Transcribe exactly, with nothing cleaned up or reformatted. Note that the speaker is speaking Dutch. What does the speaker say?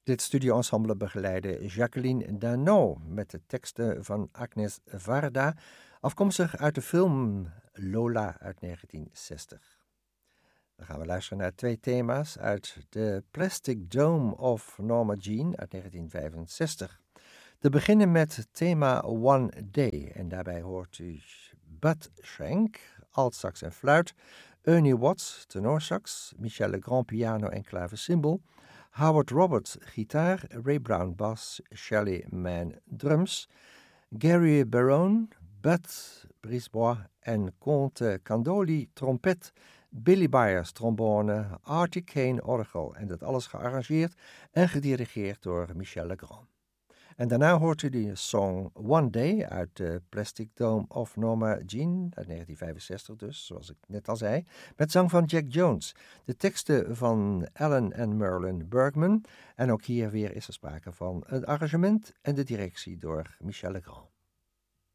Dit studioensemble begeleidde Jacqueline Danon met de teksten van Agnes Varda, afkomstig uit de film Lola uit negentien zestig. Dan gaan we luisteren naar twee thema's uit The Plastic Dome of Norma Jean uit negentien vijfenzestig. Te beginnen met het thema One Day en daarbij hoort u Bud Shank, altsax en fluit, Ernie Watts, tenorsax, Michel Legrand, piano en klavecimbal, Howard Roberts, gitaar, Ray Brown, bas, Shelley Mann, drums, Gary Barone, Bud Brisbois en Conte Candoli, trompet, Billy Byers, trombone, Artie Kane, orgel. En dat alles gearrangeerd en gedirigeerd door Michel Legrand. En daarna hoort u de song One Day uit de Plastic Dome of Norma Jean uit negentien vijfenzestig dus, zoals ik net al zei, met zang van Jack Jones. De teksten van Alan en Merlin Bergman. En ook hier weer is er sprake van het arrangement en de directie door Michel Legrand.